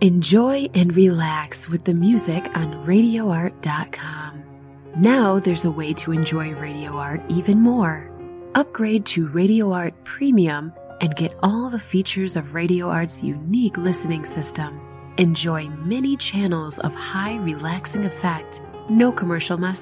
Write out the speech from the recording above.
Enjoy and relax with the music on RadioArt.com. Now there's a way to enjoy Radio Art even more. Upgrade to Radio Art Premium and get all the features of Radio Art's unique listening system. Enjoy many channels of high relaxing effect, no commercial messages.